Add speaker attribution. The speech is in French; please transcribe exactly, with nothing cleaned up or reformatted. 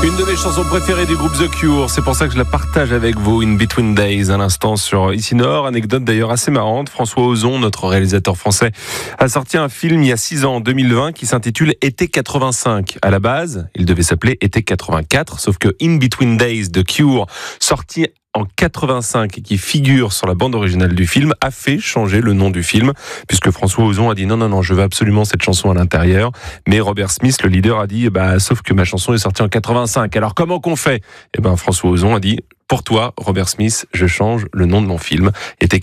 Speaker 1: Une de mes chansons préférées du groupe The Cure, c'est pour ça que je la partage avec vous, In Between Days, à l'instant sur Ici Nord. Anecdote d'ailleurs assez marrante, François Ozon, notre réalisateur français, a sorti un film il y a six ans, en deux mille vingt, qui s'intitule Été quatre-vingt-cinq. À la base, il devait s'appeler Été quatre-vingt-quatre, sauf que In Between Days de Cure, sorti en quatre-vingt-cinq et qui figure sur la bande originale du film, a fait changer le nom du film, puisque François Ozon a dit non, non, non, je veux absolument cette chanson à l'intérieur. Mais Robert Smith, le leader, a dit, bah, sauf que ma chanson est sortie en quatre-vingt-cinq. Alors comment qu'on fait? Eh ben, François Ozon a dit, pour toi, Robert Smith, je change le nom de mon film. Été